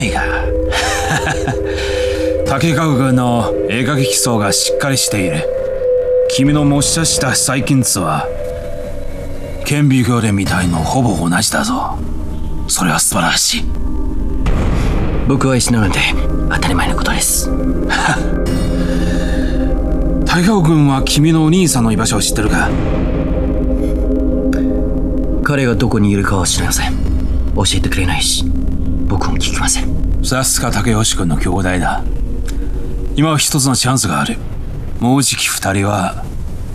が竹川軍の映画基礎がしっかりしている。君の模写した細菌図は顕微鏡で見たいのほぼ同じだぞ。それは素晴らしい。 僕は石なので当たり前のことです。 竹川君は君のお兄さんの居場所を知ってるか？ 彼がどこにいるかは知りません。教えてくれないし僕も聞きません。 さすが竹吉君の兄弟だ。今は一つのチャンスがある。もうじき二人は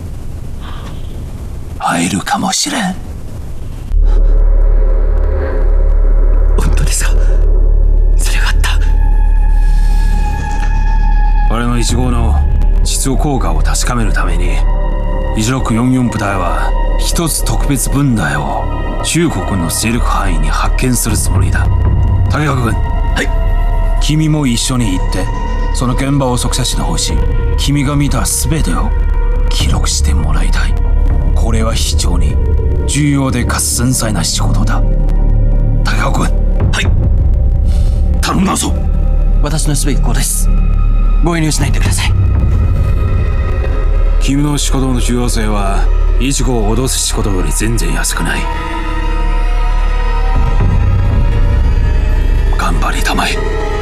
会えるかもしれん。 本当ですか？それがあった。 我の1号の実用効果を確かめるために1644部隊は一つ特別分隊を中国の勢力範囲に発見するつもりだ。竹川君、 はい。 君も一緒に行ってその現場を速写してほしい。君が見た全てを記録してもらいたい。これは非常に重要でかつ繊細な仕事だ。竹川君、 はい。 頼んだぞ。 私のすべきことです。ご遠慮しないでください。 君の仕事の重要性は一号を脅す仕事より全然安くない。頑張りたまえ。